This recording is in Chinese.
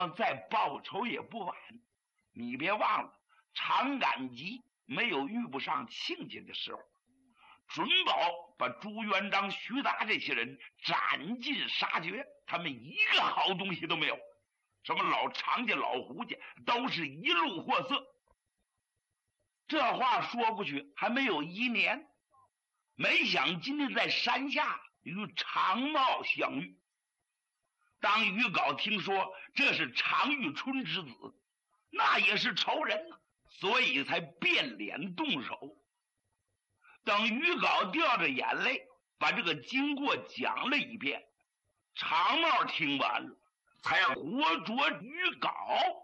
再报仇也不晚。你别忘了，长杆集没有遇不上亲家的时候。准保把朱元璋、徐达这些人斩尽杀绝，他们一个好东西都没有。什么老常家、老胡家都是一路货色。这话说过去还没有1年，没想今天在山下与常茂相遇。当于皋听说这是常遇春之子，那也是仇人啊，所以才变脸动手。等于皋掉着眼泪把这个经过讲了一遍，常茂听完了才活捉于皋